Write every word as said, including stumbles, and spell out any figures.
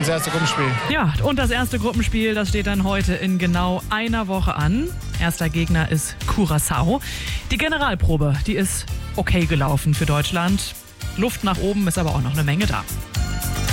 erste Gruppenspiel. Ja, und das erste Gruppenspiel, das steht dann heute in genau einer Woche an. Erster Gegner ist Curaçao. Die Generalprobe, die ist okay gelaufen für Deutschland. Luft nach oben ist aber auch noch eine Menge da.